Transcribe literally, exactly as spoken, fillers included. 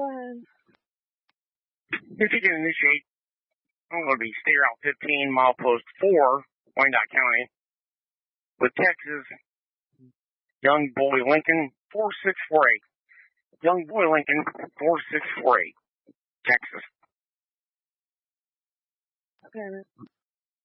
Go ahead. If you can initiate, I'm going to be State Route fifteen, mile post four, Wyandotte County, with Texas, Young Boy Lincoln, four six four eight. Young Boy Lincoln, four six four eight, Texas. Okay.